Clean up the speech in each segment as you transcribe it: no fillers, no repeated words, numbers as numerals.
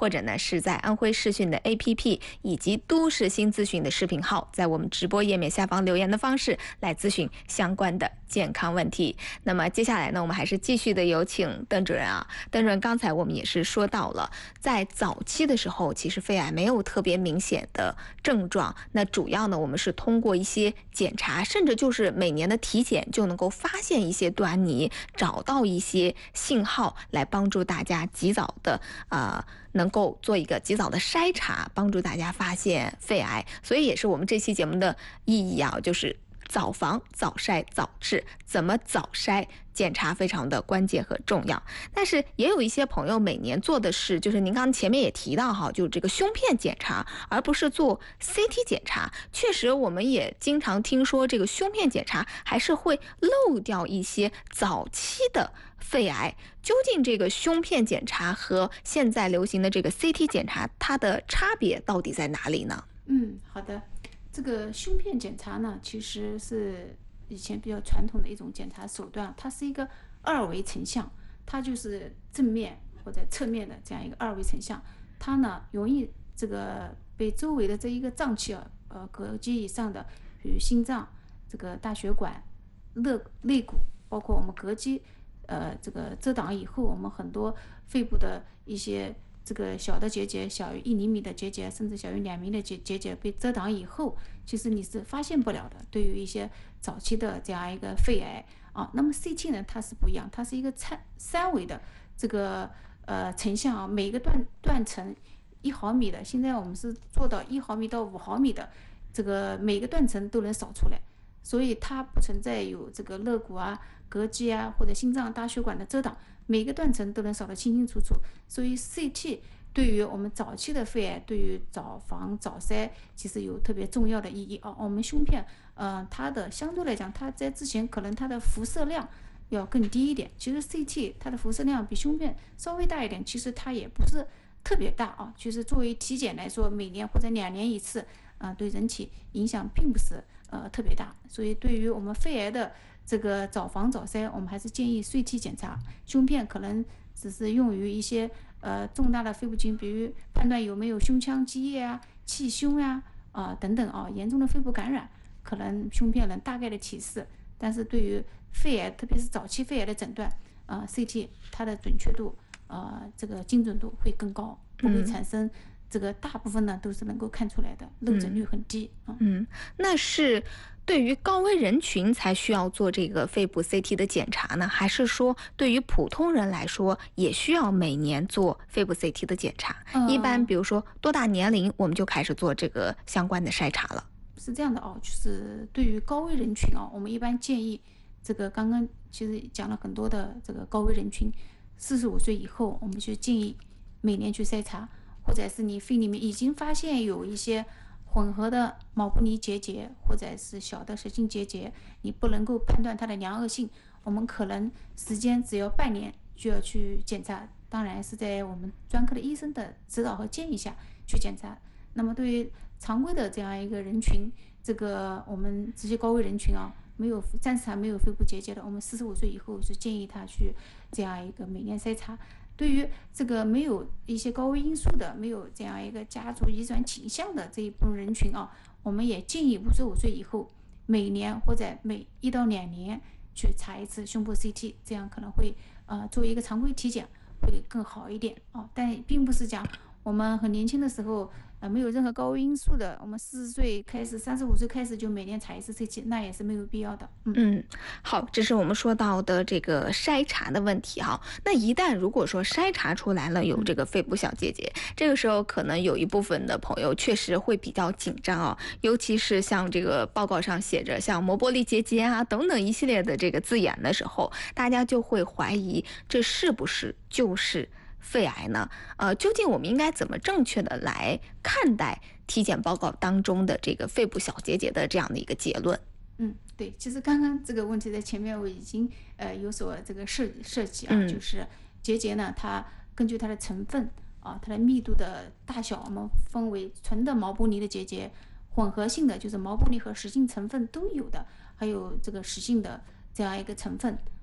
或者呢是在安徽视讯的 APP 以及都市新资讯的视频号，在我们直播页面下方留言的方式来咨询相关的健康问题。那么接下来呢，我们还是继续的有请邓主任啊。邓主任，刚才我们也是说到了，在早期的时候，其实肺癌没有特别明显的症状，那主要呢，我们是通过一些检查，甚至就是每年的体检，就能够发现一些端倪，找到一些信号，来帮助大家及早的能够做一个及早的筛查，帮助大家发现肺癌。所以也是我们这期节目的意义啊，就是早防、早筛、早治。怎么早筛检查非常的关键和重要。但是也有一些朋友每年做的是，就是您刚才前面也提到哈，就是这个胸片检查，而不是做 CT 检查。确实，我们也经常听说这个胸片检查还是会漏掉一些早期的肺癌。究竟这个胸片检查和现在流行的这个 CT 检查，它的差别到底在哪里呢？ 好的。这个胸片检查呢，其实是以前比较传统的一种检查手段，它是一个二维成像，它就是正面或者侧面的这样一个二维成像，它呢容易这个被周围的这一个脏器膈肌以上的，比如心脏、这个大血管、肋骨，包括我们膈肌这个遮挡以后，我们很多肺部的一些这个小的结节，小于1厘米的结节，甚至小于2厘米的结节被遮挡以后，其实你是发现不了的。对于一些早期的这样一个肺癌那么 CT 呢，它是不一样，它是一个三维的这个成像每一个断层1毫米的，现在我们是做到1毫米到5毫米的，这个每个断层都能扫出来，所以它不存在有这个肋骨膈肌或者心脏大血管的遮挡，每个断层都能扫得清清楚楚。所以 CT 对于我们早期的肺癌，对于早防早筛其实有特别重要的意义我们胸片它的相对来讲，它在之前可能它的辐射量要更低一点，其实 CT 它的辐射量比胸片稍微大一点，其实它也不是特别大其实作为体检来说，每年或者2年一次对人体影响并不是特别大。所以对于我们肺癌的这个早防早筛，我们还是建议 CT 检查。胸片可能只是用于一些重大的肺部疾病，比如判断有没有胸腔积液气胸等等严重的肺部感染，可能胸片能大概的提示。但是对于肺癌，特别是早期肺癌的诊断CT 它的准确度这个精准度会更高，不会产生这个大部分呢都是能够看出来的，漏诊率很低那是对于高危人群才需要做这个肺部 CT 的检查呢，还是说对于普通人来说也需要每年做肺部 CT 的检查？一般比如说多大年龄我们就开始做这个相关的筛查了？ 是这样的就是对于高危人群我们一般建议这个刚刚其实讲了很多的这个高危人群，45岁以后我们就建议每年去筛查，或者是你肺里面已经发现有一些混合的毛不尼结节或者是小的舌茎结节，你不能够判断它的良恶性，我们可能时间只要半年就要去检查，当然是在我们专科的医生的指导和建议下去检查。对于常规的这样一个人群，这个我们这些高危人群暂时还没有肺部结节的，我们45岁以后是建议他去这样一个每年筛查。对于这个没有一些高危因素的，没有这样一个家族遗传倾向的这一部分人群我们也建议55岁以后每年或者每1到2年去查一次胸部 CT， 这样可能会作为一个常规体检会更好一点但并不是讲我们很年轻的时候没有任何高危因素的，我们40岁开始35岁开始就每年查一次 CT， 那也是没有必要的好，这是我们说到的这个筛查的问题那一旦如果说筛查出来了有这个肺部小结节，这个时候可能有一部分的朋友确实会比较紧张尤其是像这个报告上写着像膜玻璃结节等等一系列的这个字眼的时候，大家就会怀疑这是不是就是肺癌呢？究竟我们应该怎么正确的来看待体检报告当中的这个肺部小结节的这样的一个结论？ 对，其实刚刚这个问题在前面我已经有所这个设计就是结节呢，它根据它的成分它的密度的大小，我们分为纯的毛玻璃的结节，混合性的就是毛玻璃和实性成分都有的，还有这个实性的这样一个成分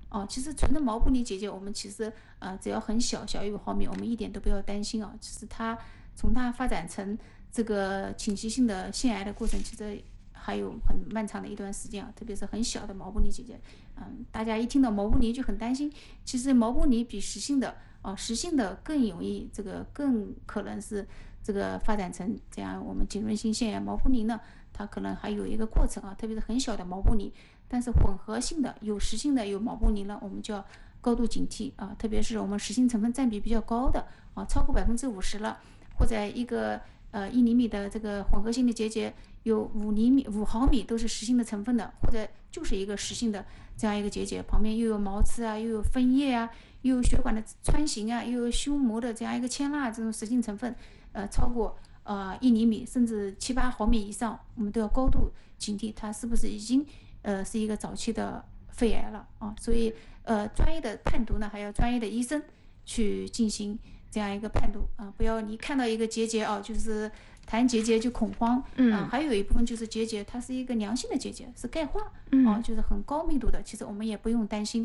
其实纯的毛不尼结节，我们其实只要很小，小于5毫米，我们一点都不要担心啊。其实它从它发展成这个侵袭性的腺癌的过程，其实还有很漫长的一段时间啊。特别是很小的毛不尼结节，大家一听到毛不尼就很担心。其实毛不尼比实性的更容易，更可能是这个发展成这样我们浸润性腺癌。毛不尼呢，它可能还有一个过程啊，特别是很小的毛不尼。但是混合性的有实性的有毛不尼呢，我们就要高度警惕啊，特别是我们实性成分占比比较高的超过50%了，或者一个1厘米的这个混合性的结节有5毫米都是实性的成分的，或者就是一个实性的这样一个结节，旁边又有毛刺啊，又有分叶啊，又有血管的穿行啊，又有胸膜的这样一个牵拉，这种实性成分超过1厘米甚至7、8毫米以上，我们都要高度警惕它是不是已经是一个早期的肺癌了啊。所以专业的判读呢，还要专业的医生去进行这样一个判读啊，不要你看到一个结节就是谈结节就恐慌还有一部分就是结节它是一个良性的结节，是钙化就是很高密度的，其实我们也不用担心。